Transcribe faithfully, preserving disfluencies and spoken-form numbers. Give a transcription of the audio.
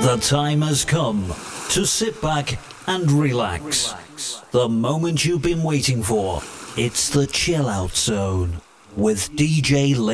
The time has come to sit back and relax. The moment you've been waiting for. It's the Chill Out Zone with D J